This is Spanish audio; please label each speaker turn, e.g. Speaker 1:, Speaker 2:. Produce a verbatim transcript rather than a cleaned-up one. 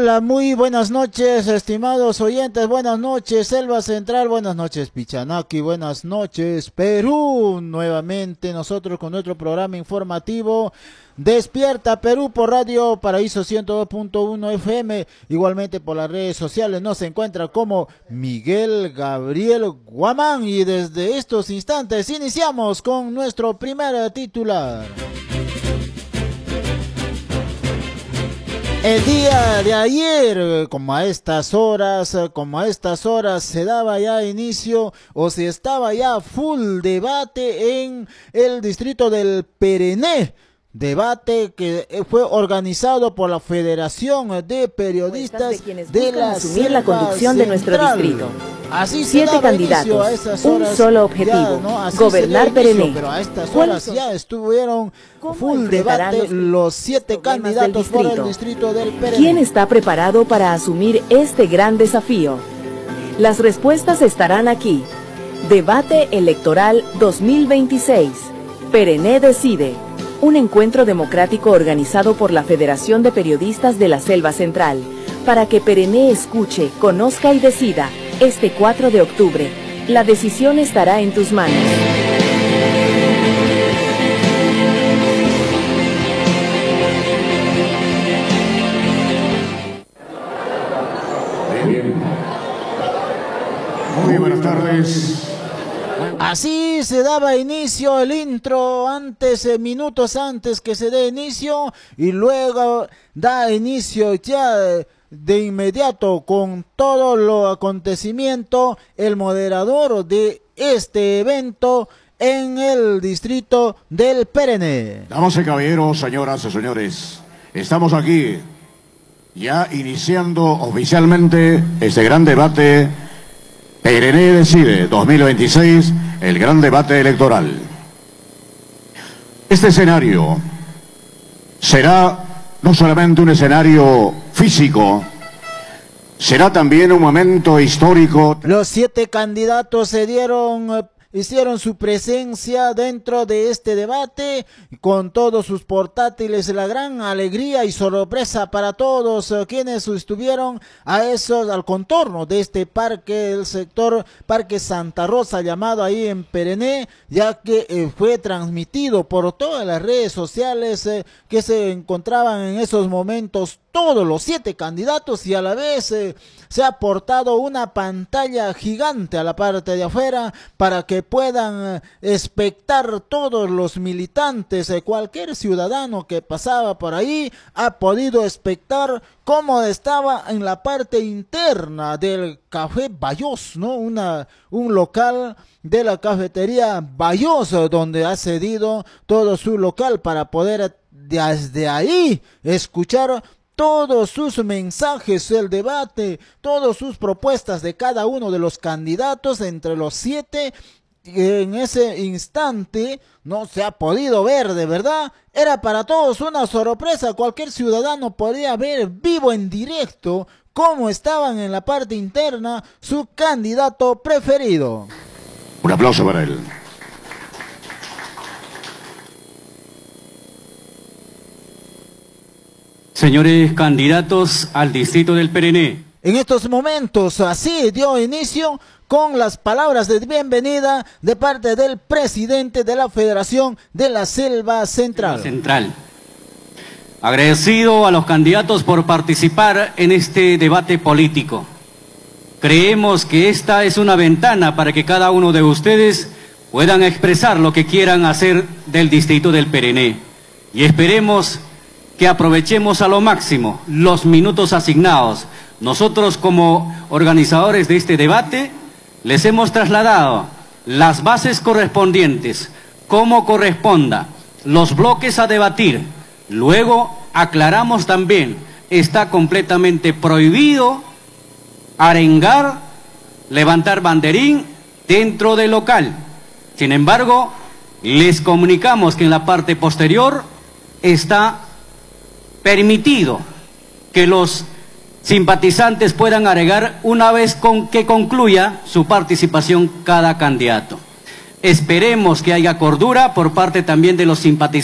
Speaker 1: Hola, muy buenas noches, estimados oyentes, buenas noches, Selva Central, buenas noches, Pichanaki, buenas noches, Perú, nuevamente nosotros con nuestro programa informativo, Despierta Perú por Radio Paraíso ciento dos punto uno F M, igualmente por las redes sociales nos encuentra como Miguel Gabriel Guamán y desde estos instantes iniciamos con nuestro primer titular. El día de ayer, como a estas horas, como a estas horas se daba ya inicio o se estaba ya full debate en el distrito del Perené. Debate que fue organizado por la Federación de Periodistas de, de la
Speaker 2: asumir la conducción de nuestro distrito.
Speaker 1: Así
Speaker 2: Siete candidatos, un solo objetivo, ya, ¿no? Gobernar Perené.
Speaker 1: Pero a estas horas ya estuvieron full debate los, los siete candidatos por el distrito del Perené.
Speaker 2: ¿Quién está preparado para asumir este gran desafío? Las respuestas estarán aquí. Debate Electoral dos mil veintiséis. Perené decide. Un encuentro democrático organizado por la Federación de Periodistas de la Selva Central, para que Perené escuche, conozca y decida, este cuatro de octubre. La decisión estará en tus manos.
Speaker 3: Muy buenas tardes.
Speaker 1: Así se daba inicio el intro antes, eh, minutos antes que se dé inicio y luego da inicio ya de, de inmediato con todo lo acontecimiento el moderador de este evento en el distrito del Perené.
Speaker 3: Damas y caballeros, señoras y señores, estamos aquí ya iniciando oficialmente este gran debate Perené decide dos mil veintiséis, el gran debate electoral. Este escenario será no solamente un escenario físico, será también un momento histórico.
Speaker 1: Los siete candidatos se dieron, hicieron su presencia dentro de este debate con todos sus portátiles, la gran alegría y sorpresa para todos uh, quienes estuvieron a esos, al contorno de este parque, el sector Parque Santa Rosa llamado ahí en Perené, ya que eh, fue transmitido por todas las redes sociales eh, que se encontraban en esos momentos todos los siete candidatos y a la vez eh, se ha aportado una pantalla gigante a la parte de afuera para que puedan eh, espectar todos los militantes, eh, cualquier ciudadano que pasaba por ahí ha podido espectar cómo estaba en la parte interna del Café Bayós, ¿no? Una, un local de la cafetería Bayós donde ha cedido todo su local para poder desde ahí escuchar todos sus mensajes, el debate, todas sus propuestas de cada uno de los candidatos entre los siete. En ese instante no se ha podido ver, de verdad, era para todos una sorpresa. Cualquier ciudadano podía ver vivo en directo cómo estaban en la parte interna su candidato preferido.
Speaker 3: Un aplauso para él.
Speaker 4: Señores candidatos al distrito del Perené.
Speaker 1: En estos momentos así dio inicio con las palabras de bienvenida de parte del presidente de la Federación de la Selva Central.
Speaker 4: Central. Agradecido a los candidatos por participar en este debate político. Creemos que esta es una ventana para que cada uno de ustedes puedan expresar lo que quieran hacer del distrito del Perené. Y esperemos que aprovechemos a lo máximo los minutos asignados. Nosotros como organizadores de este debate les hemos trasladado las bases correspondientes, cómo corresponda, los bloques a debatir. Luego aclaramos también, está completamente prohibido arengar, levantar banderín dentro del local. Sin embargo, les comunicamos que en la parte posterior está permitido que los simpatizantes puedan arengar una vez con que concluya su participación cada candidato. Esperemos que haya cordura por parte también de los simpatizantes.